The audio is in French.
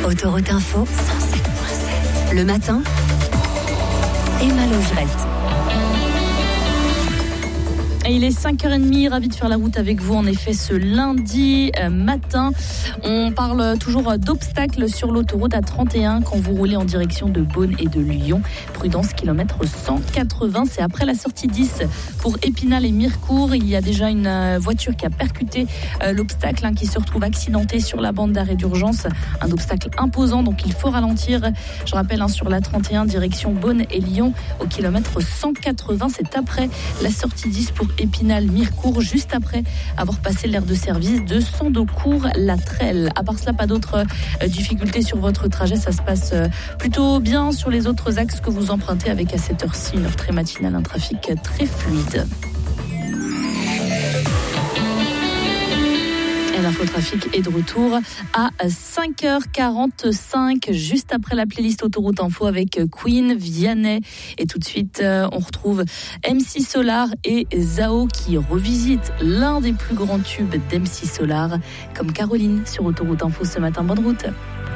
Autoroute Info, 107.7. Le matin, Emma Logerette. Et il est 5h30, ravi de faire la route avec vous. En effet, ce lundi matin, on parle toujours d'obstacles sur l'autoroute A31 quand vous roulez en direction de Beaune et de Lyon. Prudence, kilomètre 180, c'est après la sortie 10 pour Épinal et Mirecourt. Il y a déjà une voiture qui a percuté l'obstacle qui se retrouve accidenté sur la bande d'arrêt d'urgence. Un obstacle imposant, donc il faut ralentir. Je rappelle, sur l'A31, direction Beaune et Lyon, au kilomètre 180. C'est après la sortie 10 pour Épinal-Mirecourt, juste après avoir passé l'aire de service de Sandocourt-La-Trelle. À part cela, pas d'autres difficultés sur votre trajet. Ça se passe plutôt bien sur les autres axes que vous empruntez, avec à cette heure-ci une heure très matinale, un trafic très fluide. Et l'infotrafic est de retour à 5h45, juste après la playlist Autoroute Info avec Queen, Vianney. Et tout de suite, on retrouve MC Solar et Zao qui revisitent l'un des plus grands tubes d'MC Solar, comme Caroline sur Autoroute Info ce matin. Bonne route.